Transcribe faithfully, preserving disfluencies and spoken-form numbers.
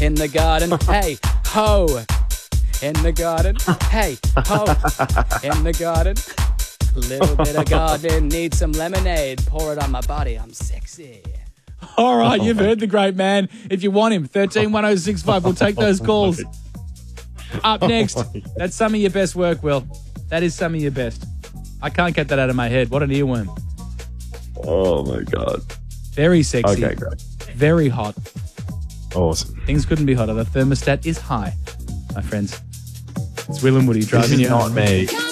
in the garden. Hey, ho, in the garden. Hey, ho, in the garden. Little bit of garden, need some lemonade. Pour it on my body, I'm sexy. All right, you've heard the great man. If you want him, thirteen one oh six five. We'll take those calls. Up next, that's some of your best work, Will. That is some of your best. I can't get that out of my head. What an earworm. Oh, my God. Very sexy. Okay, great. Very hot. Awesome. Things couldn't be hotter. The thermostat is high, my friends. It's Will and Woody driving This is you not home. me.